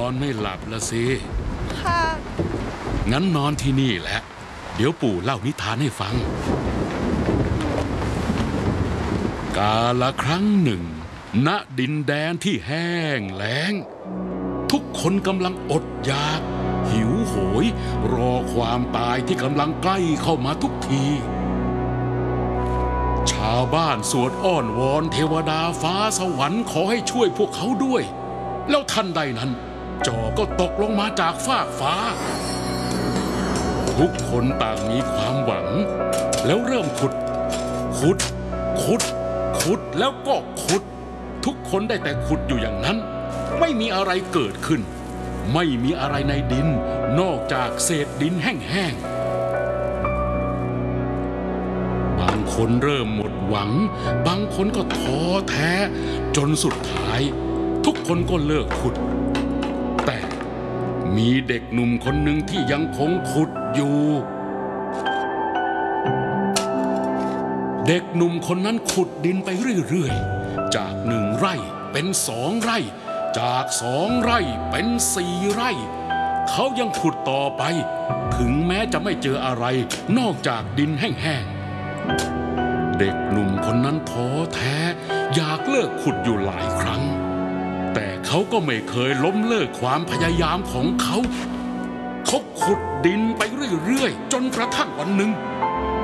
อนไม่หลับละสิค่ะงั้นนอนที่นี่แหละเดี๋ยวปู่เล่านิทานให้ฟังกาลครั้งหนึ่งณดินแดนที่แห้งแล้งทุกคนกำลังอดอยากหิวโหยรอความตายที่กำลังใกล้เข้ามาทุกทีชาวบ้านสวดอ้อนวอนเทวดาฟ้าสวรรค์ขอให้ช่วยพวกเขาด้วยแล้วทันใดนั้นจอก็ตกลงมาจากฟากฟ้าทุกคนต่างมีความหวังแล้วเริ่มขุดแล้วก็ขุดทุกคนได้แต่ขุดอยู่อย่างนั้นไม่มีอะไรเกิดขึ้นไม่มีอะไรในดินนอกจากเศษดินแห้งๆบางคนเริ่มหมดหวังบางคนก็ท้อแท้จนสุดท้ายทุกคนก็เลิกขุดแต่มีเด็กหนุ่มคนหนึ่งที่ยังคงขุดอยู่เด็กหนุ่มคนนั้นขุดดินไปเรื่อยๆจาก1 ไร่เป็น2 ไร่จาก2 ไร่เป็น4 ไร่เขายังขุดต่อไปถึงแม้จะไม่เจออะไรนอกจากดินแห้งๆเด็กหนุ่มคนนั้นท้อแท้อยากเลิกขุดอยู่หลายครั้งแต่เขาก็ไม่เคยล้มเลิกความพยายามของเขาขุดดินไปเรื่อยๆจนกระทั่งวันหนึ่ง